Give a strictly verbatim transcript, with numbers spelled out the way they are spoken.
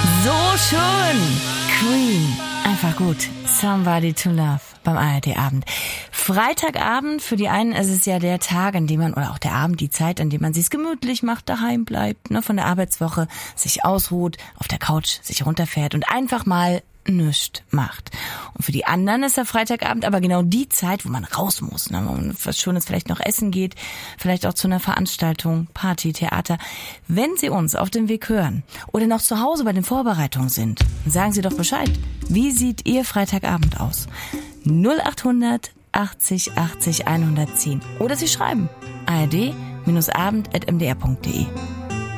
So schön. Queen. Einfach gut. Somebody to Love beim A R D-Abend. Freitagabend, für die einen ist es ja der Tag, an dem man, oder auch der Abend, die Zeit, an dem man sich's gemütlich macht, daheim bleibt, ne, von der Arbeitswoche, sich ausruht, auf der Couch sich runterfährt und einfach mal nichts macht. Und für die anderen ist der Freitagabend aber genau die Zeit, wo man raus muss, ne, wo man was Schönes vielleicht noch essen geht, vielleicht auch zu einer Veranstaltung, Party, Theater. Wenn Sie uns auf dem Weg hören oder noch zu Hause bei den Vorbereitungen sind, sagen Sie doch Bescheid. Wie sieht Ihr Freitagabend aus? null acht hundert achtzig achtzig hundertzehn. Oder Sie schreiben a r d abend at m d r punkt d e.